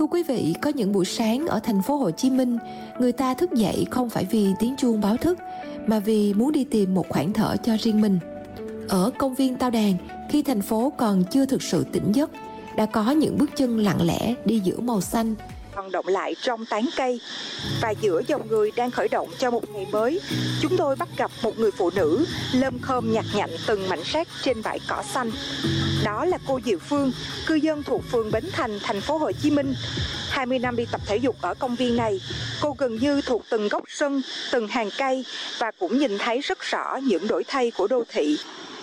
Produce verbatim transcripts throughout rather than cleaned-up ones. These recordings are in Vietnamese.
Thưa quý vị, có những buổi sáng ở thành phố Hồ Chí Minh, người ta thức dậy không phải vì tiếng chuông báo thức, mà vì muốn đi tìm một khoảng thở cho riêng mình. Ở công viên Tao Đàn, khi thành phố còn chưa thực sự tỉnh giấc, đã có những bước chân lặng lẽ đi giữa màu xanh, còn động lại trong tán cây. Và giữa dòng người đang khởi động cho một ngày mới, chúng tôi bắt gặp một người phụ nữ lơm khơm nhặt nhạnh từng mảnh rác trên bãi cỏ xanh. Đó là cô Diệu Phương, cư dân thuộc phường Bến Thành, thành phố Hồ Chí Minh. hai mươi năm đi tập thể dục ở công viên này, cô gần như thuộc từng góc sân, từng hàng cây và cũng nhìn thấy rất rõ những đổi thay của đô thị.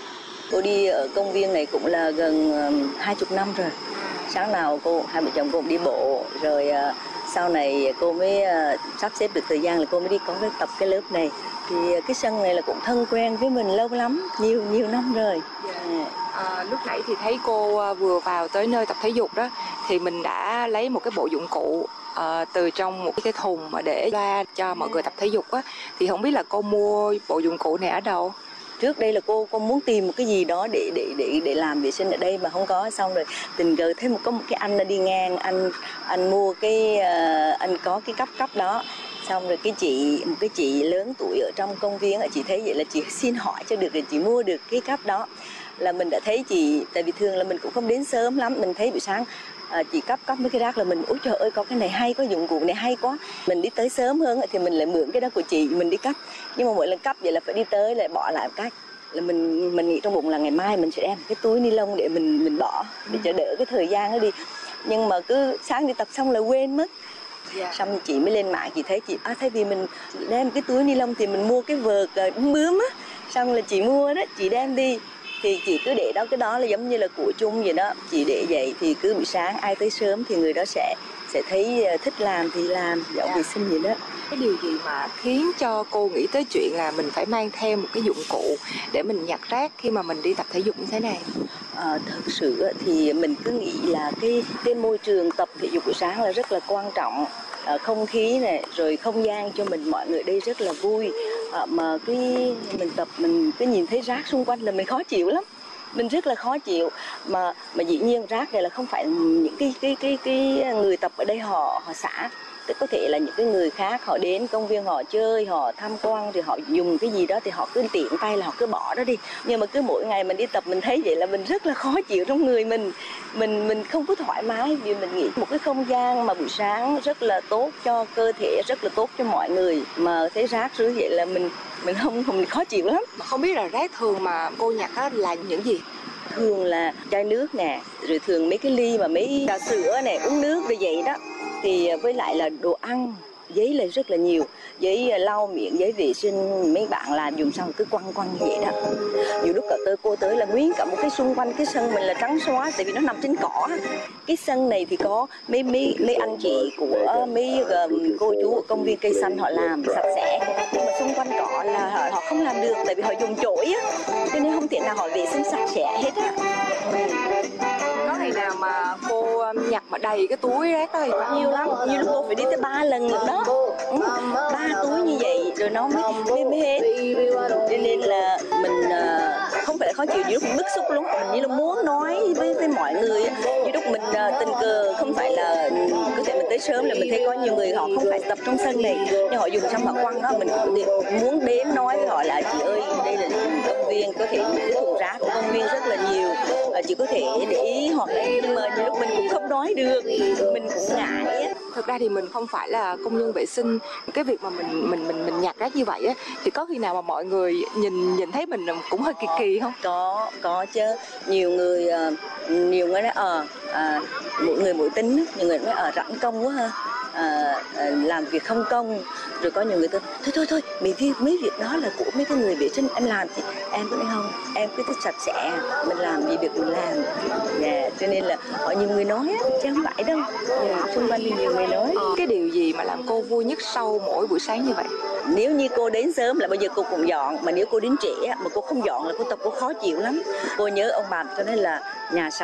Cô đi ở công viên này cũng là gần hai mươi năm rồi. Sáng nào cô hai vợ chồng cô cũng đi bộ, rồi uh, sau này cô mới uh, sắp xếp được thời gian là cô mới đi có cái tập cái lớp này. Thì uh, cái sân này là cũng thân quen với mình lâu lắm, nhiều nhiều năm rồi. Yeah. À, lúc nãy thì thấy cô vừa vào tới nơi tập thể dục đó, thì mình đã lấy một cái bộ dụng cụ uh, từ trong một cái thùng mà để loa cho mọi người tập thể dục á. Thì không biết là cô mua bộ dụng cụ này ở đâu? Trước đây là cô cô muốn tìm một cái gì đó để để để để làm vệ sinh ở đây mà không có, xong rồi tình cờ thấy một có một cái anh đã đi ngang, anh anh mua cái uh, anh có cái cắp cắp đó, xong rồi cái chị một cái chị lớn tuổi ở trong công viên, chị thấy vậy là chị xin hỏi cho được rồi chị mua được cái cắp đó. Là mình đã thấy chị, tại vì thường là mình cũng không đến sớm lắm, mình thấy buổi sáng à, chị cấp cấp mấy cái rác là mình ôi trời ơi có cái này hay, có dụng cụ này hay quá, mình đi tới sớm hơn thì mình lại mượn cái đó của chị mình đi cấp. Nhưng mà mỗi lần cấp vậy là phải đi tới lại bỏ lại một cách, là mình mình nghĩ trong bụng là ngày mai mình sẽ đem cái túi ni lông để mình mình bỏ để cho đỡ cái thời gian đó đi. Nhưng mà cứ sáng đi tập xong là quên mất. Yeah. Xong chị mới lên mạng chị thấy chị à, thay vì mình đem cái túi ni lông thì mình mua cái vợt bướm bướm á, xong là chị mua đó chị đem đi. Thì chị cứ để đó, cái đó là giống như là của chung vậy đó, chị để vậy thì cứ buổi sáng ai tới sớm thì người đó sẽ sẽ thấy thích làm thì làm, dọn vệ sinh vậy đó. Cái điều gì mà khiến cho cô nghĩ tới chuyện là mình phải mang theo một cái dụng cụ để mình nhặt rác khi mà mình đi tập thể dục như thế này? À, thật sự thì mình cứ nghĩ là cái cái môi trường tập thể dục buổi sáng là rất là quan trọng. À, không khí này rồi không gian cho mình mọi người đây rất là vui. À, mà cái mình tập mình cứ nhìn thấy rác xung quanh là mình khó chịu lắm, mình rất là khó chịu. Mà mà dĩ nhiên rác này là không phải những cái cái cái cái người tập ở đây họ họ xả, tức có thể là những cái người khác họ đến công viên họ chơi, họ tham quan thì họ dùng cái gì đó thì họ cứ tiện tay là họ cứ bỏ đó đi. Nhưng mà cứ mỗi ngày mình đi tập mình thấy vậy là mình rất là khó chịu trong người mình, mình mình không có thoải mái, vì mình nghĩ một cái không gian mà buổi sáng rất là tốt cho cơ thể, rất là tốt cho mọi người, mà thấy rác rưởi vậy là mình mình không không khó chịu lắm. Không biết là rác thường mà cô nhặt á là những gì? Thường là chai nước nè, rồi thường mấy cái ly mà mấy trà sữa này, uống nước rồi vậy đó. Thì với lại là đồ ăn, giấy là rất là nhiều, giấy lau miệng, giấy vệ sinh mấy bạn làm dùng xong cứ quăng quăng như vậy đó. Nhiều lúc cả tôi cô tới là nguyên cả một cái xung quanh cái sân mình là trắng xóa, tại vì nó nằm trên cỏ. Cái sân này thì có mấy mấy mấy anh chị của mấy cô chú ở công viên cây xanh họ làm sạch sẽ, nhưng mà xung quanh cỏ là họ, họ không làm được, tại vì họ dùng chổi á, cho nên không thể nào họ vệ sinh sạch sẽ hết á. Có ngày nào mà cô nhặt mà đầy cái túi rác đó thì nhiều lắm, như lúc cô phải đi tới ba lần nữa đó, ừ, ba túi như vậy rồi nó mới mới, mới hết. Cho nên là mình uh, không phải là khó chịu, nhiều lúc mình bức xúc lắm, mình như là muốn nói với với mọi người, như lúc mình uh, tình cờ không phải là có thể mình tới sớm là mình thấy có nhiều người họ không phải tập trong sân này, nhưng họ dùng xong họ quăng đó, mình muốn đến nói với họ là chị ơi đây là công viên, có thể những cái thùng rác của công viên rất là nhiều, uh, chị có thể để ý hoặc là, nhưng mà nhiều lúc mình cũng không nói được, mình cũng ngại á. Thực ra thì mình không phải là công nhân vệ sinh, cái việc mà mình mình mình mình nhặt rác như vậy á, thì có khi nào mà mọi người nhìn nhìn thấy mình cũng hơi kỳ kỳ không? Có có chứ, nhiều người nhiều người nói ờ à, mỗi người mỗi tính, nhiều người nói ở rảnh công quá ha. À, à, làm việc không công, rồi có nhiều người tôi thôi thôi thôi mấy việc mấy việc đó là của mấy cái người vệ sinh, em làm thì em cũng không, em cứ thích sạch sẽ, mình làm gì được mình làm. Yeah, cho nên là họ nhiều người nói á, chứ không phải đâu, nhiều, xung quanh thì nhiều người nói. Cái điều gì mà làm cô vui nhất sau mỗi buổi sáng như vậy? Nếu như cô đến sớm là bây giờ cô cũng dọn, mà nếu cô đến trễ mà cô không dọn là cô tập cô khó chịu lắm. Cô nhớ ông bà cho nên là nhà